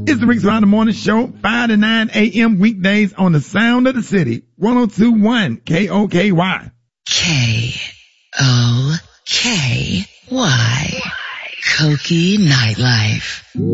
It's the Rick Survivor Morning Show, 5 to 9 a.m. weekdays on the Sound of the City, 102.1 KOKY. KOKY. Koki Nightlife.